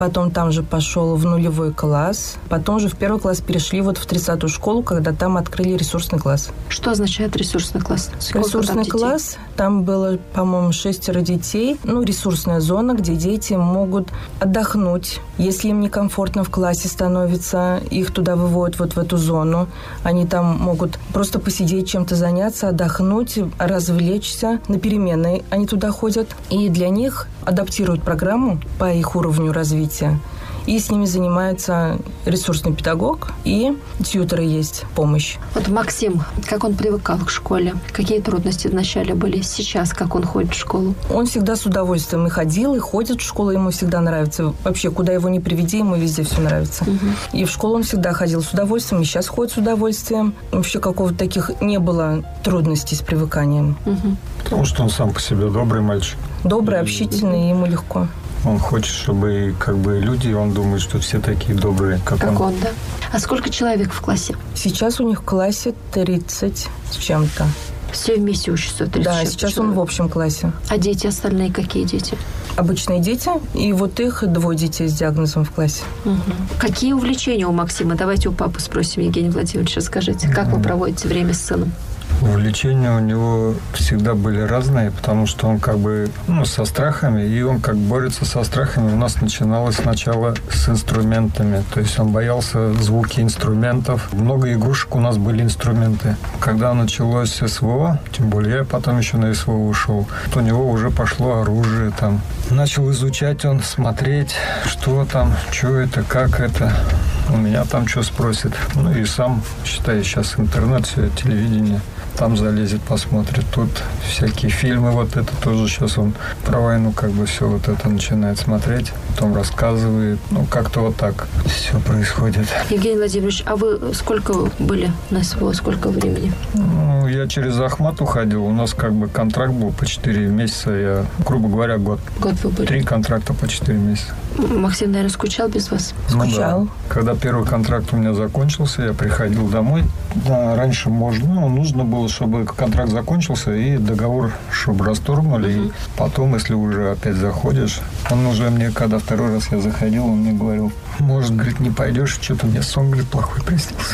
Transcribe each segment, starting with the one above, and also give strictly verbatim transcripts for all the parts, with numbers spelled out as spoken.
Потом там же пошел в нулевой класс. Потом же в первый класс перешли вот в тридцатую школу, когда там открыли ресурсный класс. Что означает ресурсный класс? Сколько ресурсный там класс, там было, по-моему, шестеро детей. Ну, ресурсная зона, где дети могут отдохнуть. Если им некомфортно в классе становится, их туда выводят вот в эту зону. Они там могут просто посидеть, чем-то заняться, отдохнуть, развлечься. На перемены они туда ходят. И для них адаптируют программу по их уровню развития. И с ними занимается ресурсный педагог, и тьюторы есть, помощь. Вот Максим, как он привыкал к школе? Какие трудности вначале были? Сейчас как он ходит в школу? Он всегда с удовольствием и ходил, и ходит в школу, ему всегда нравится. Вообще, куда его ни приведи, ему везде все нравится. Угу. И в школу он всегда ходил с удовольствием, и сейчас ходит с удовольствием. Вообще, какого-то таких не было трудностей с привыканием. Угу. Потому что он сам по себе добрый мальчик. Добрый, общительный, и ему легко. Он хочет, чтобы как бы люди, он думает, что все такие добрые, как, как он. он. Да. А сколько человек в классе? Сейчас у них в классе тридцать с чем-то. Все вместе учатся? тридцать Да, сейчас человек. Он в общем классе. А дети остальные какие дети? Обычные дети. И вот их двое детей с диагнозом в классе. Угу. Какие увлечения у Максима? Давайте у папы спросим. Евгений Владимирович, расскажите, как вы проводите время с сыном? Увлечения у него всегда были разные, потому что он как бы ну, со страхами, и он как борется со страхами. У нас начиналось сначала с инструментами, то есть он боялся звуки инструментов. Много игрушек у нас были инструменты. Когда началось СВО, тем более я потом еще на СВО ушел, то у него уже пошло оружие там. Начал изучать он, смотреть, что там, что это, как это. У меня там что спросит. Ну и сам, считай, сейчас интернет, все, телевидение. Там залезет, посмотрит. Тут всякие фильмы, вот это тоже сейчас он про войну как бы все вот это начинает смотреть. Потом рассказывает. Ну, как-то вот так все происходит. Евгений Владимирович, а вы сколько были на СВО, сколько времени? Ну, я через Ахмат уходил. У нас как бы контракт был по четыре месяца. Я, грубо говоря, год. Год вы были? Три контракта по четыре месяца. Максим, наверное, скучал без вас? Скучал. Ну, да. Когда первый контракт у меня закончился, я приходил домой. Да, раньше можно, ну, нужно было, чтобы контракт закончился и договор, чтобы расторгнули. Uh-huh. И потом, если уже опять заходишь, он уже мне, когда второй раз я заходил, он мне говорил, может, говорит, не пойдешь, что-то мне сон, говорит, плохой приснился.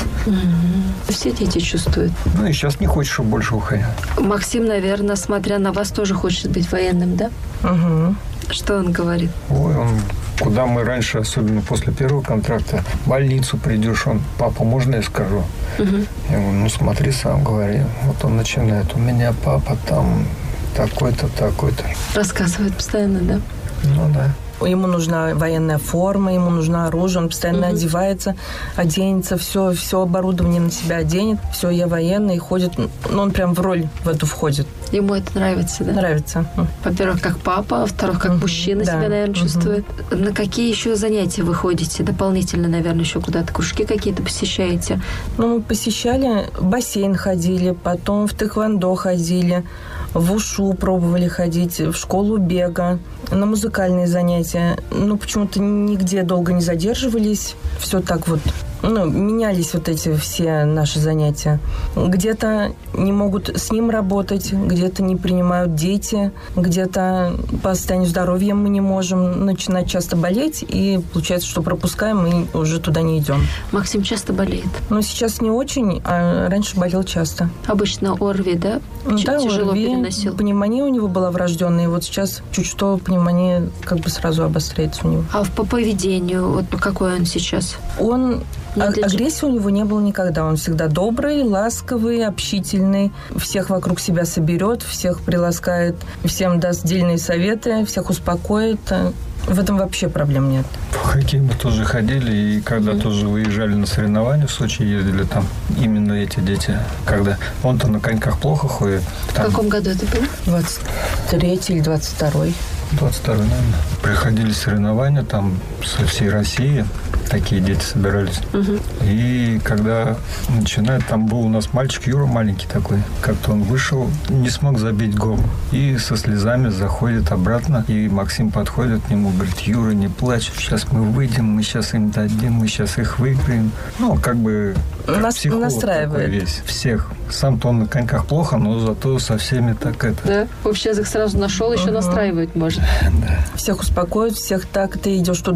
Uh-huh. Все дети чувствуют. Ну и сейчас не хочешь, чтобы больше уходил. Максим, наверное, смотря на вас, тоже хочет быть военным, да? Угу. Что он говорит? Ой, он, куда мы раньше, особенно после первого контракта, в больницу придешь, он, папа, можно я скажу? Угу. Я говорю, ну смотри, сам говори. Вот он начинает, у меня папа там такой-то, такой-то. Рассказывает постоянно, да? Ну да. Ему нужна военная форма, ему нужно оружие, он постоянно угу. одевается, оденется, все, все оборудование на себя оденет, все, я военный, ходит, ну, он прям в роль в эту входит. Ему это нравится, да? Нравится. Во-первых, как папа, во-вторых, как угу. мужчина да. себя, наверное, угу. чувствует. На какие еще занятия вы ходите? Дополнительно, наверное, еще куда-то кружки какие-то посещаете? Ну, мы посещали, в бассейн ходили, потом в тэквондо ходили, в ушу пробовали ходить, в школу бега, на музыкальные занятия. Ну, почему-то нигде долго не задерживались. Все так вот, ну, менялись вот эти все наши занятия. Где-то не могут с ним работать, где-то не принимают дети, где-то по состоянию здоровья мы не можем, начинать часто болеть, и получается, что пропускаем и уже туда не идем. Максим часто болеет? Ну, сейчас не очень, а раньше болел часто. Обычно ОРВИ, да? Да, тяжело ОРВИ, переносил. Пневмония у него была врожденная, и вот сейчас чуть что пневмония как бы сразу обостряется у него. А по поведению, вот какой он сейчас? Он... А- агрессии у него не было никогда. Он всегда добрый, ласковый, общительный. Всех вокруг себя соберет, всех приласкает, всем даст дельные советы, всех успокоит. В этом вообще проблем нет. В хоккей мы тоже ходили, и когда mm-hmm. тоже выезжали на соревнования в Сочи, ездили там именно эти дети. Когда он-то на коньках плохо ходит. Там... В каком году это было? двадцать третий или двадцать второй. двадцать второй, наверное. Приходили соревнования там со всей России. Такие дети собирались. Угу. И когда начинают, там был у нас мальчик Юра маленький такой. Как-то он вышел, не смог забить гол. И со слезами заходит обратно. И Максим подходит к нему, говорит, Юра, не плачь, сейчас мы выйдем, мы сейчас им дадим, мы сейчас их выиграем. Ну, как бы как Нас, психолог настраивает. такой весь. Всех. Сам-то он на коньках плохо, но зато со всеми так это... Да, общий язык сразу нашел, еще угу. настраивать может. Да. Всех успокоит, всех так, ты идешь туда,